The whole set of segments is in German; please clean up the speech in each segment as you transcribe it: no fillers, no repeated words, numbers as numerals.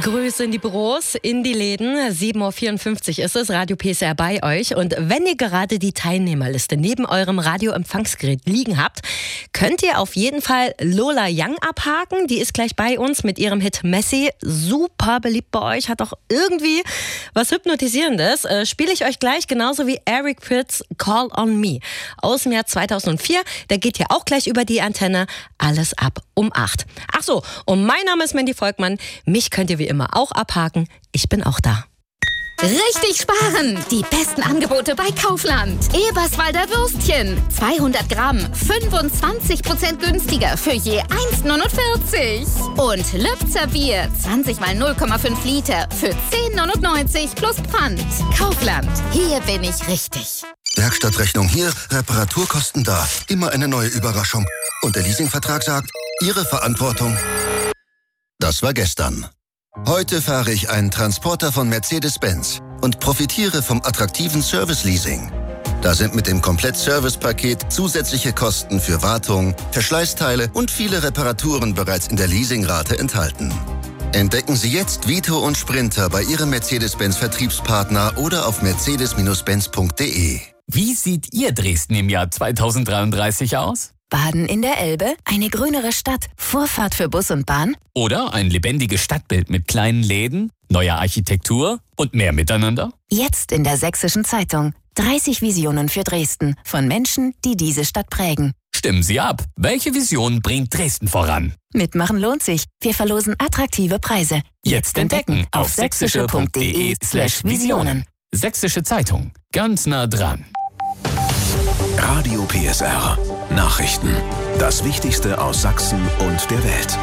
Grüße in die Büros, in die Läden. 7.54 Uhr ist es, Radio PSR bei euch. Und wenn ihr gerade die Teilnehmerliste neben eurem Radioempfangsgerät liegen habt, könnt ihr auf jeden Fall Lola Young abhaken. Die ist gleich bei uns mit ihrem Hit Messi. Super beliebt bei euch, hat auch irgendwie was Hypnotisierendes. Spiele ich euch gleich, genauso wie Eric Prydz Call on Me aus dem Jahr 2004. Der geht ja auch gleich über die Antenne. Alles ab um 8. Ach so, und mein Name ist Mandy Volkmann. Mich könnt ihr wie immer auch abhaken. Ich bin auch da. Richtig sparen! Die besten Angebote bei Kaufland. Eberswalder Würstchen. 200 Gramm, 25% günstiger für je 1,49. Und Lübzer Bier. 20 mal 0,5 Liter für 10,99 plus Pfand. Kaufland. Hier bin ich richtig. Werkstattrechnung hier, Reparaturkosten da. Immer eine neue Überraschung. Und der Leasingvertrag sagt, Ihre Verantwortung. Das war gestern. Heute fahre ich einen Transporter von Mercedes-Benz und profitiere vom attraktiven Service-Leasing. Da sind mit dem Komplett-Service-Paket zusätzliche Kosten für Wartung, Verschleißteile und viele Reparaturen bereits in der Leasingrate enthalten. Entdecken Sie jetzt Vito und Sprinter bei Ihrem Mercedes-Benz-Vertriebspartner oder auf mercedes-benz.de. Wie sieht Ihr Dresden im Jahr 2033 aus? Baden in der Elbe, eine grünere Stadt, Vorfahrt für Bus und Bahn? Oder ein lebendiges Stadtbild mit kleinen Läden, neuer Architektur und mehr Miteinander? Jetzt in der Sächsischen Zeitung. 30 Visionen für Dresden von Menschen, die diese Stadt prägen. Stimmen Sie ab. Welche Vision bringt Dresden voran? Mitmachen lohnt sich. Wir verlosen attraktive Preise. Jetzt entdecken auf sächsische.de/Visionen. Sächsische Zeitung. Ganz nah dran. Radio PSR. Nachrichten. Das Wichtigste aus Sachsen und der Welt.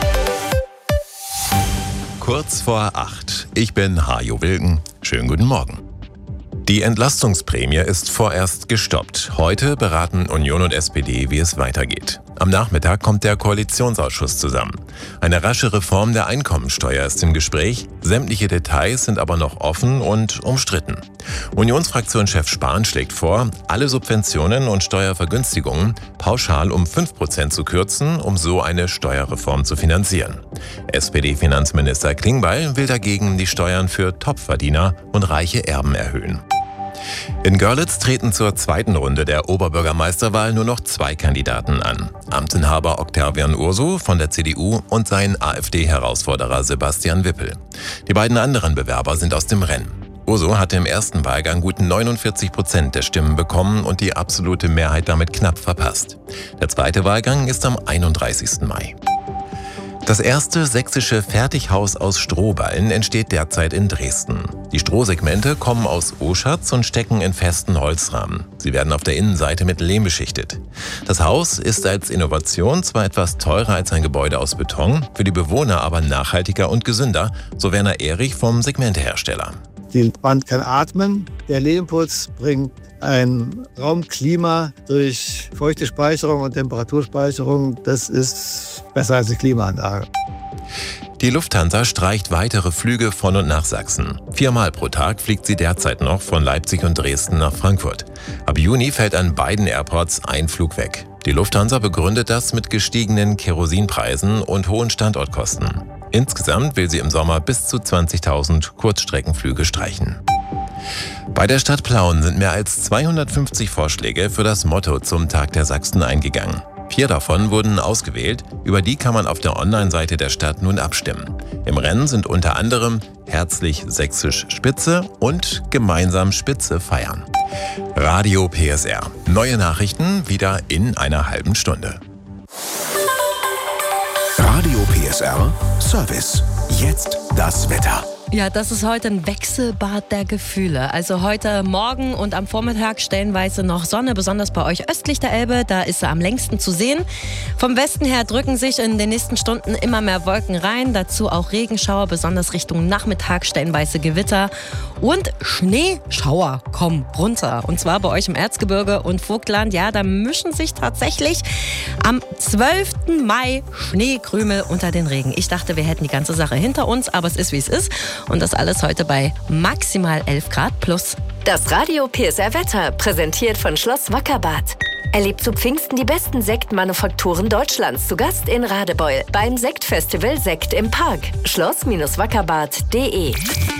Kurz vor 8. Ich bin Hajo Wilken. Schönen guten Morgen. Die Entlastungsprämie ist vorerst gestoppt. Heute beraten Union und SPD, wie es weitergeht. Am Nachmittag kommt der Koalitionsausschuss zusammen. Eine rasche Reform der Einkommensteuer ist im Gespräch. Sämtliche Details sind aber noch offen und umstritten. Unionsfraktionschef Spahn schlägt vor, alle Subventionen und Steuervergünstigungen pauschal um 5% zu kürzen, um so eine Steuerreform zu finanzieren. SPD-Finanzminister Klingbeil will dagegen die Steuern für Topverdiener und reiche Erben erhöhen. In Görlitz treten zur zweiten Runde der Oberbürgermeisterwahl nur noch 2 Kandidaten an. Amtsinhaber Octavian Ursu von der CDU und sein AfD-Herausforderer Sebastian Wippel. Die beiden anderen Bewerber sind aus dem Rennen. Ursu hatte im ersten Wahlgang gut 49% der Stimmen bekommen und die absolute Mehrheit damit knapp verpasst. Der zweite Wahlgang ist am 31. Mai. Das erste sächsische Fertighaus aus Strohballen entsteht derzeit in Dresden. Die Strohsegmente kommen aus Oschatz und stecken in festen Holzrahmen. Sie werden auf der Innenseite mit Lehm beschichtet. Das Haus ist als Innovation zwar etwas teurer als ein Gebäude aus Beton, für die Bewohner aber nachhaltiger und gesünder, so Werner Erich vom Segmentehersteller. Die Wand kann atmen, der Lehmputz bringt ein Raumklima durch feuchte Speicherung und Temperaturspeicherung. Das ist besser als die Klimaanlage. Die Lufthansa streicht weitere Flüge von und nach Sachsen. 4-mal pro Tag fliegt sie derzeit noch von Leipzig und Dresden nach Frankfurt. Ab Juni fällt an beiden Airports ein Flug weg. Die Lufthansa begründet das mit gestiegenen Kerosinpreisen und hohen Standortkosten. Insgesamt will sie im Sommer bis zu 20.000 Kurzstreckenflüge streichen. Bei der Stadt Plauen sind mehr als 250 Vorschläge für das Motto zum Tag der Sachsen eingegangen. 4 davon wurden ausgewählt, über die kann man auf der Online-Seite der Stadt nun abstimmen. Im Rennen sind unter anderem Herzlich Sächsisch Spitze und Gemeinsam Spitze feiern. Radio PSR. Neue Nachrichten wieder in einer halben Stunde. Radio PSR Service. Jetzt das Wetter. Ja, das ist heute ein Wechselbad der Gefühle. Also heute Morgen und am Vormittag stellenweise noch Sonne, besonders bei euch östlich der Elbe. Da ist sie am längsten zu sehen. Vom Westen her drücken sich in den nächsten Stunden immer mehr Wolken rein. Dazu auch Regenschauer, besonders Richtung Nachmittag stellenweise Gewitter. Und Schneeschauer kommen runter. Und zwar bei euch im Erzgebirge und Vogtland. Ja, da mischen sich tatsächlich am 12. Mai Schneekrümel unter den Regen. Ich dachte, wir hätten die ganze Sache hinter uns, aber es ist, wie es ist. Und das alles heute bei maximal 11 Grad plus. Das Radio PSR Wetter, präsentiert von Schloss Wackerbad. Erlebt zu Pfingsten die besten Sektmanufakturen Deutschlands. Zu Gast in Radebeul beim Sektfestival Sekt im Park. Schloss-Wackerbad.de.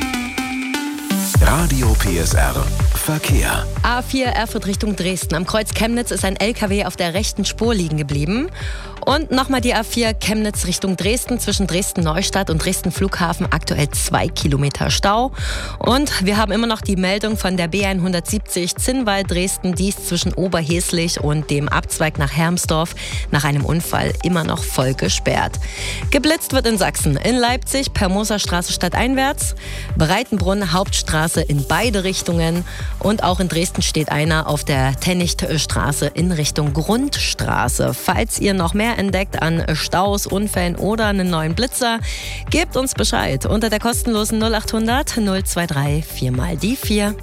Radio PSR Verkehr. A4 Erfurt Richtung Dresden. Am Kreuz Chemnitz ist ein LKW auf der rechten Spur liegen geblieben. Und nochmal die A4 Chemnitz Richtung Dresden. Zwischen Dresden-Neustadt und Dresden-Flughafen aktuell 2 Kilometer Stau. Und wir haben immer noch die Meldung von der B170 Zinnwald-Dresden. Die ist zwischen Oberheslich und dem Abzweig nach Hermsdorf nach einem Unfall immer noch voll gesperrt. Geblitzt wird in Sachsen. In Leipzig per Moserstraße stadteinwärts. Breitenbrunn Hauptstraße in beide Richtungen. Und auch in Dresden steht einer auf der Tennichtstraße in Richtung Grundstraße. Falls ihr noch mehr entdeckt an Staus, Unfällen oder einen neuen Blitzer, gebt uns Bescheid unter der kostenlosen 0800 023 4x4.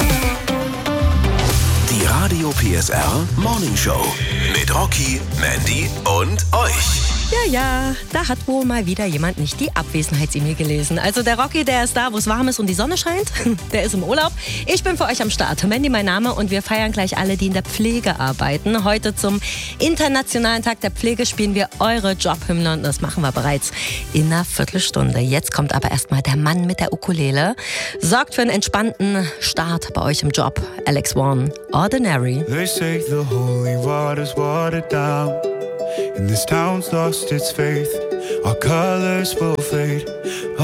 Die Radio PSR Morning Show mit Rocky, Mandy und euch. Ja, da hat wohl mal wieder jemand nicht die Abwesenheits-E-Mail gelesen. Also der Rocky, der ist da, wo es warm ist und die Sonne scheint. Der ist im Urlaub. Ich bin für euch am Start. Mandy mein Name und wir feiern gleich alle, die in der Pflege arbeiten. Heute zum Internationalen Tag der Pflege spielen wir eure Jobhymne und das machen wir bereits in einer Viertelstunde. Jetzt kommt aber erstmal der Mann mit der Ukulele. Sorgt für einen entspannten Start bei euch im Job. Alex Warren, Ordinary. They say the holy water's watered down, and this town's lost its faith. Our colors will fade.